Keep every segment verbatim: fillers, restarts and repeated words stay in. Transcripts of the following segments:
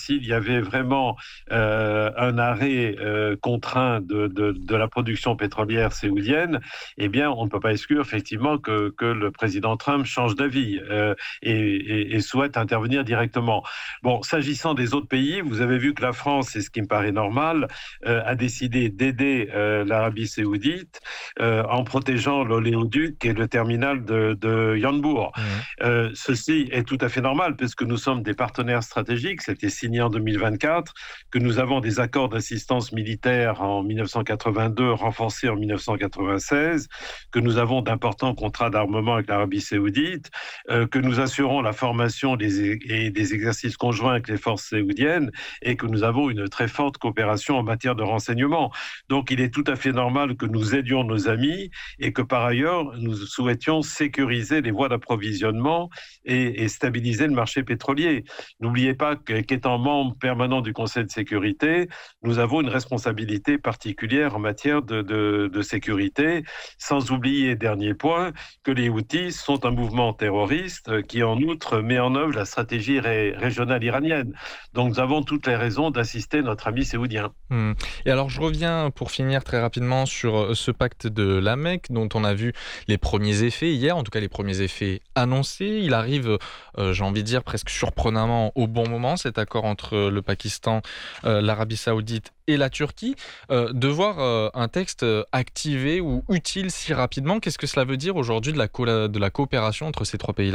s'il y avait vraiment euh, un arrêt euh, contraint de, de, de la production pétrolière saoudienne, eh bien, on ne peut pas exclure effectivement que, que le président Trump change d'avis euh, et, et, et souhaite intervenir directement. Bon, s'agissant des autres pays, vous avez vu que la France, et ce qui me paraît normal, euh, a décidé d'aider euh, l'Arabie saoudite euh, en protégeant l'oléoduc et le terminal de, de Yanbourg. Mmh. Euh, ceci est tout à fait normal puisque nous sommes des partenaires stratégiques. C'était signé en deux mille vingt-quatre, que nous avons des accords d'assistance militaire en mille neuf cent quatre-vingt-deux, renforcés en mille neuf cent quatre-vingt-seize, que nous avons d'importants contrats d'armement avec l'Arabie saoudite, euh, que nous assurons la formation des, et des exercices conjoints avec les forces saoudiennes et que nous avons une très forte coopération en matière de renseignement. Donc il est tout à fait normal que nous aidions nos amis et que par ailleurs nous souhaitions sécuriser les voies d'approvisionnement et, et stabiliser le marché pétrolier. N'oubliez pas qu'étant membre permanent du Conseil de sécurité, nous avons une responsabilité particulière en matière de, de, de sécurité, sans oublier, dernier point, que les Houthis sont un mouvement terroriste qui en outre met en œuvre la stratégie ré, régionale iranienne. Donc nous avons toutes les raisons d'assister notre ami saoudien. Mmh. Et alors je reviens pour finir très rapidement sur ce pacte de la Mecque dont on a vu les premiers effets hier, en tout cas les premiers effets annoncés. Il arrive, euh, j'ai envie de dire presque surprenamment au bon moment, cet accord entre le Pakistan, euh, l'Arabie Saoudite et la Turquie. Euh, de voir euh, un texte activé ou utile si rapidement, qu'est-ce que cela veut dire aujourd'hui de la, co- de la coopération entre ces trois pays-là ?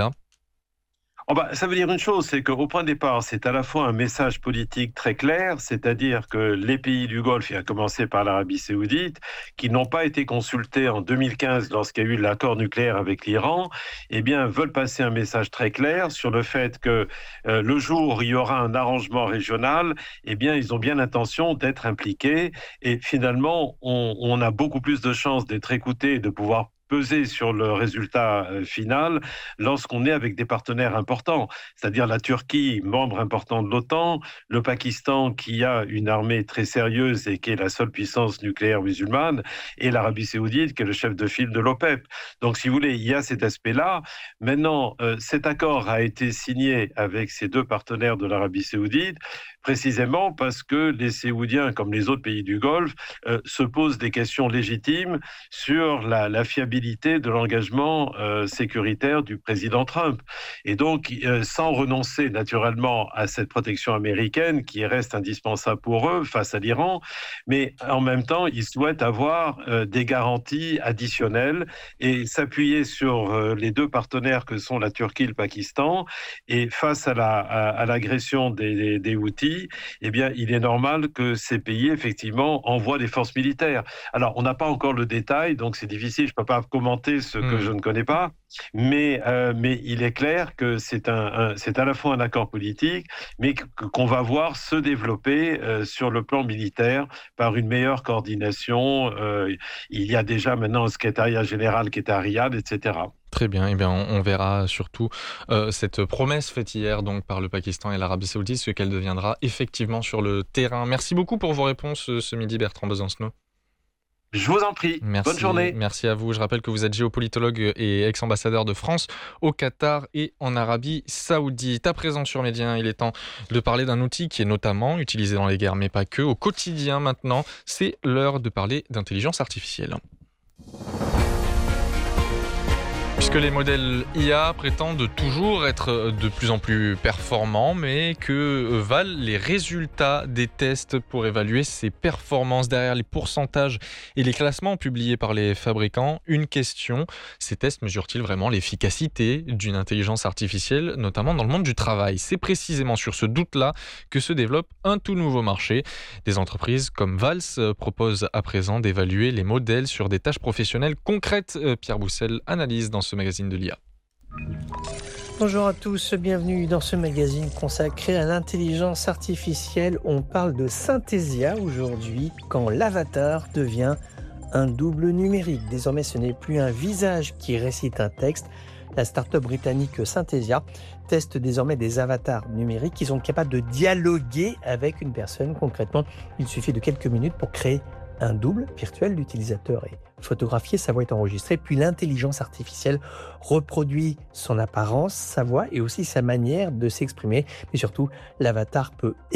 Oh bah, ça veut dire une chose, c'est qu'au point de départ, c'est à la fois un message politique très clair, c'est-à-dire que les pays du Golfe, et à commencer par l'Arabie saoudite, qui n'ont pas été consultés en deux mille quinze lorsqu'il y a eu l'accord nucléaire avec l'Iran, eh bien, veulent passer un message très clair sur le fait que euh, le jour où il y aura un arrangement régional, eh bien, ils ont bien l'intention d'être impliqués et finalement, on, on a beaucoup plus de chances d'être écoutés et de pouvoir peser sur le résultat final lorsqu'on est avec des partenaires importants, c'est-à-dire la Turquie, membre important de l'OTAN, le Pakistan qui a une armée très sérieuse et qui est la seule puissance nucléaire musulmane, et l'Arabie saoudite qui est le chef de file de l'OPEP. Donc si vous voulez, il y a cet aspect-là. Maintenant, euh, cet accord a été signé avec ces deux partenaires de l'Arabie saoudite, précisément parce que les Saoudiens, comme les autres pays du Golfe, euh, se posent des questions légitimes sur la, la fiabilité de l'engagement euh, sécuritaire du président Trump. Et donc, euh, sans renoncer naturellement à cette protection américaine qui reste indispensable pour eux face à l'Iran, mais en même temps, ils souhaitent avoir euh, des garanties additionnelles et s'appuyer sur euh, les deux partenaires que sont la Turquie et le Pakistan. Et face à, la, à, à l'agression des, des, des Houthis, eh bien, il est normal que ces pays, effectivement, envoient des forces militaires. Alors, on n'a pas encore le détail, donc c'est difficile, je ne peux pas commenter ce que Mmh. je ne connais pas, mais, euh, mais il est clair que c'est, un, un, c'est à la fois un accord politique, mais que, qu'on va voir se développer euh, sur le plan militaire par une meilleure coordination. Euh, il y a déjà maintenant un secrétariat général qui est à Riyad, et cetera. Très bien, eh bien, on, on verra surtout euh, cette promesse faite hier donc, par le Pakistan et l'Arabie Saoudite, ce qu'elle deviendra effectivement sur le terrain. Merci beaucoup pour vos réponses euh, ce midi, Bertrand Besancenot. Je vous en prie. Bonne Merci, journée. merci à vous. Je rappelle que vous êtes géopolitologue et ex-ambassadeur de France au Qatar et en Arabie Saoudite. À présent sur Média, il est temps de parler d'un outil qui est notamment utilisé dans les guerres, mais pas que, au quotidien maintenant. C'est l'heure de parler d'intelligence artificielle. Puisque les modèles I A prétendent toujours être de plus en plus performants, mais que valent les résultats des tests pour évaluer ces performances derrière les pourcentages et les classements publiés par les fabricants? Une question, ces tests mesurent-ils vraiment l'efficacité d'une intelligence artificielle, notamment dans le monde du travail? C'est précisément sur ce doute-là que se développe un tout nouveau marché. Des entreprises comme Vals proposent à présent d'évaluer les modèles sur des tâches professionnelles concrètes. Pierre Boussel analyse dans ce magazine de l'I A. Bonjour à tous, bienvenue dans ce magazine consacré à l'intelligence artificielle. On parle de Synthesia aujourd'hui, quand l'avatar devient un double numérique. Désormais, ce n'est plus un visage qui récite un texte. La start-up britannique Synthesia teste désormais des avatars numériques qui sont capables de dialoguer avec une personne. Concrètement, il suffit de quelques minutes pour créer un double virtuel. L'utilisateur est photographié, sa voix est enregistrée, puis l'intelligence artificielle reproduit son apparence, sa voix et aussi sa manière de s'exprimer. Mais surtout, l'avatar peut